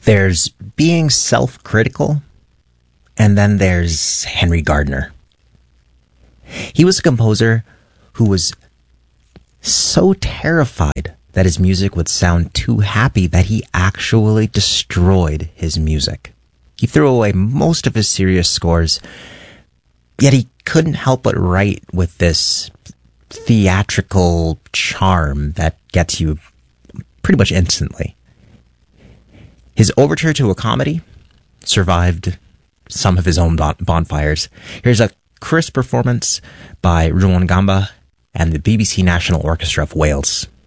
There's being self-critical, and then there's Henry Gardner. He was a composer who was so terrified that his music would sound too happy that he actually destroyed his music. He threw away most of his serious scores, yet he couldn't help but write with this theatrical charm that gets you pretty much instantly. His overture to a comedy survived some of his own bonfires. Here's a crisp performance by Ruangamba and the BBC National Orchestra of Wales.